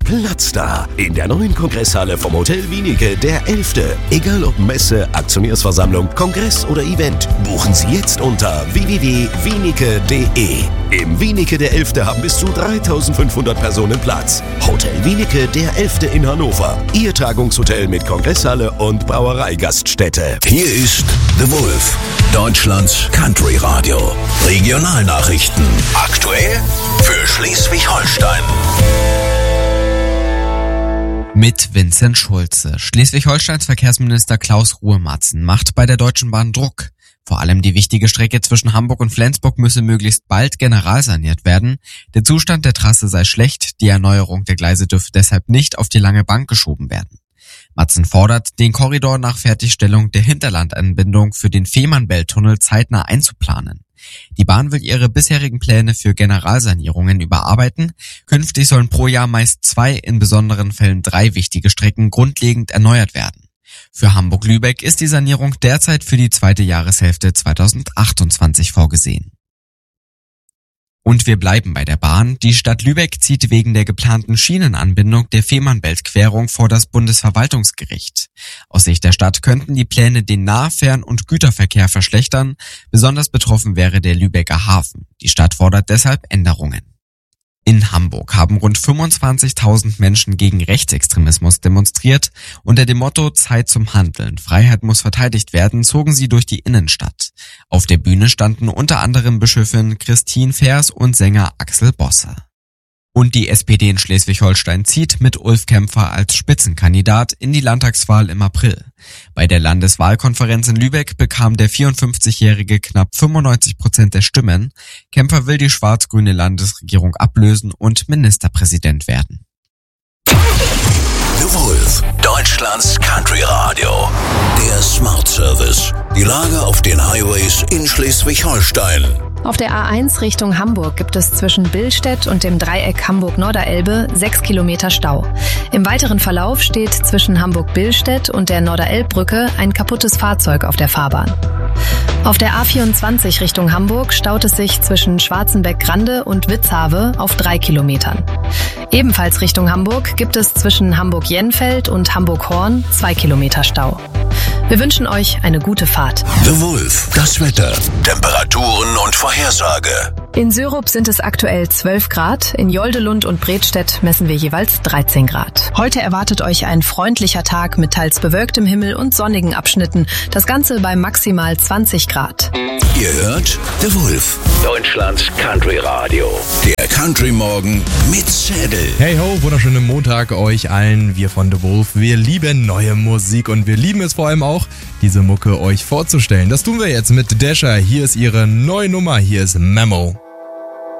Platz da in der neuen Kongresshalle vom Hotel Wienicke, der 11. Egal ob Messe, Aktionärsversammlung, Kongress oder Event, buchen Sie jetzt unter www.wienicke.de. Im Wienicke der 11. haben bis zu 3500 Personen Platz. Hotel Wienicke der 11. in Hannover. Ihr Tagungshotel mit Kongresshalle und Brauereigaststätte. Hier ist The Wolf, Deutschlands Country Radio. Regionalnachrichten. Aktuell für Schleswig-Holstein. Mit Vincent Schulze. Schleswig-Holsteins Verkehrsminister Klaus Ruhe-Matzen macht bei der Deutschen Bahn Druck. Vor allem die wichtige Strecke zwischen Hamburg und Flensburg müsse möglichst bald generalsaniert werden. Der Zustand der Trasse sei schlecht, die Erneuerung der Gleise dürfe deshalb nicht auf die lange Bank geschoben werden. Matzen fordert, den Korridor nach Fertigstellung der Hinterlandanbindung für den Fehmarnbelt-Tunnel zeitnah einzuplanen. Die Bahn will ihre bisherigen Pläne für Generalsanierungen überarbeiten. Künftig sollen pro Jahr meist 2, in besonderen Fällen 3 wichtige Strecken grundlegend erneuert werden. Für Hamburg-Lübeck ist die Sanierung derzeit für die zweite Jahreshälfte 2028 vorgesehen. Und wir bleiben bei der Bahn. Die Stadt Lübeck zieht wegen der geplanten Schienenanbindung der Fehmarnbelt-Querung vor das Bundesverwaltungsgericht. Aus Sicht der Stadt könnten die Pläne den Nah-, Fern- und Güterverkehr verschlechtern. Besonders betroffen wäre der Lübecker Hafen. Die Stadt fordert deshalb Änderungen. In Hamburg haben rund 25.000 Menschen gegen Rechtsextremismus demonstriert. Unter dem Motto Zeit zum Handeln, Freiheit muss verteidigt werden, zogen sie durch die Innenstadt. Auf der Bühne standen unter anderem Bischöfin Christine Fers und Sänger Axel Bosse. Und die SPD in Schleswig-Holstein zieht mit Ulf Kämpfer als Spitzenkandidat in die Landtagswahl im April. Bei der Landeswahlkonferenz in Lübeck bekam der 54-Jährige knapp 95% der Stimmen. Kämpfer will die schwarz-grüne Landesregierung ablösen und Ministerpräsident werden. The Wolf, Deutschlands Country Radio. Der Smart Service. Die Lage auf den Highways in Schleswig-Holstein. Auf der A1 Richtung Hamburg gibt es zwischen Billstedt und dem Dreieck Hamburg-Norderelbe 6 Kilometer Stau. Im weiteren Verlauf steht zwischen Hamburg-Billstedt und der Norderelbbrücke ein kaputtes Fahrzeug auf der Fahrbahn. Auf der A24 Richtung Hamburg staut es sich zwischen Schwarzenbeck-Grande und Witzhave auf 3 Kilometern. Ebenfalls Richtung Hamburg gibt es zwischen Hamburg-Jenfeld und Hamburg-Horn 2 Kilometer Stau. Wir wünschen euch eine gute Fahrt. The Wolf, das Wetter, Temperaturen und Vorhersage. In Syrup sind es aktuell 12 Grad, in Joldelund und Bredstedt messen wir jeweils 13 Grad. Heute erwartet euch ein freundlicher Tag mit teils bewölktem Himmel und sonnigen Abschnitten. Das Ganze bei maximal 20 Grad. Ihr hört The Wolf, Deutschlands Country Radio. Der Country Morgen mit Zedel. Hey ho, wunderschönen Montag euch allen. Wir von The Wolf, wir lieben neue Musik und wir lieben es vor allem auch, diese Mucke euch vorzustellen. Das tun wir jetzt mit Dasher. Hier ist ihre neue Nummer, hier ist Memo.